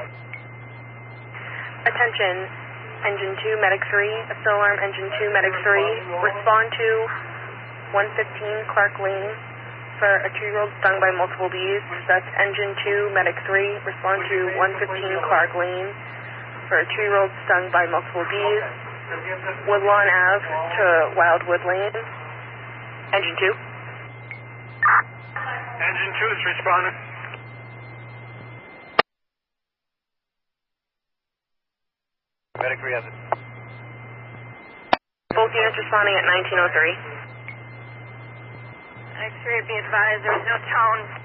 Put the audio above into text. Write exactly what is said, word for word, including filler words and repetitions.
Attention, Engine two, Medic three, still alarm Engine two, Medic three, respond to one fifteen Clark Lane for a two-year-old stung by multiple bees. That's Engine two, Medic three, respond to one fifteen Clark Lane for a two-year-old stung by multiple bees. Woodlawn Ave to Wildwood Lane. Engine two. Engine two is responding. Medic three has it. Both units responding at nineteen oh three. X-ray, be advised, there was no tone.